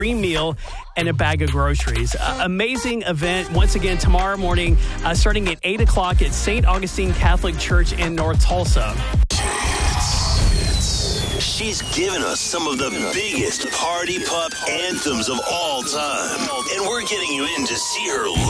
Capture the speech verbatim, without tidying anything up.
free meal and a bag of groceries. Uh, amazing event. Once again, tomorrow morning, uh, starting at eight o'clock at Saint Augustine Catholic Church in North Tulsa. She's given us some of the biggest party pup anthems of all time. And we're getting you in to see her live.